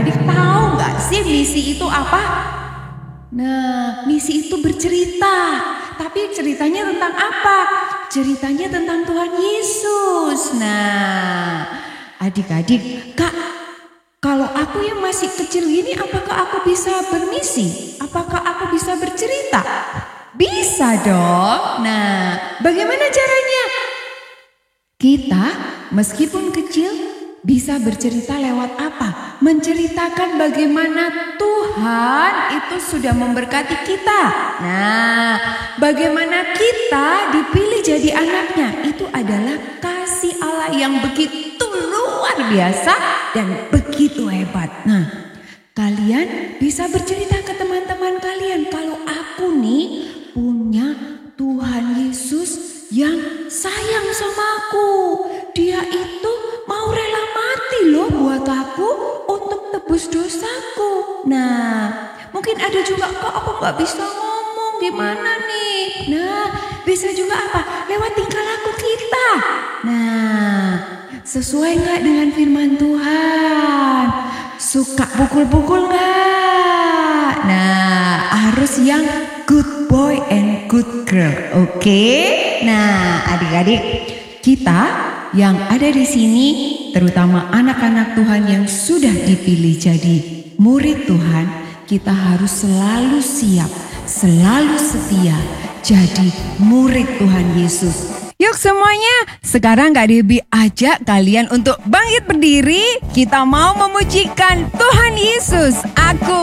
adik-adik tahu nggak sih misi itu apa? Nah, misi itu bercerita. Tapi ceritanya tentang apa? Ceritanya tentang Tuhan Yesus. Nah, adik-adik, Kak, kalau aku yang masih kecil gini, apakah aku bisa bermisi? Apakah aku bisa bercerita? Bisa dong. Nah, bagaimana caranya? Kita meskipun kecil bisa bercerita lewat apa? Menceritakan bagaimana Tuhan itu sudah memberkati kita. Nah, bagaimana kita dipilih jadi anaknya. Itu adalah kasih Allah yang begitu luar biasa dan begitu hebat. Nah, kalian bisa bercerita ke teman-teman kalian. Kalau aku nih punya Tuhan Yesus yang sayang sama aku. Dia itu mau rela mati loh buat aku untuk tebus dosaku. Nah, mungkin ada juga, kok aku gak bisa ngomong, gimana nih? Nah, bisa juga apa? Lewat tingkah laku kita. Nah, sesuai gak dengan firman Tuhan? Suka pukul-pukul gak? Nah, harus yang good boy and good girl, oke? Nah, adik-adik, kita yang ada di sini, terutama anak-anak Tuhan yang sudah dipilih jadi murid Tuhan, kita harus selalu siap, selalu setia jadi murid Tuhan Yesus. Yuk semuanya, sekarang Kak Debbie ajak kalian untuk bangkit berdiri. Kita mau memujikan Tuhan Yesus. Aku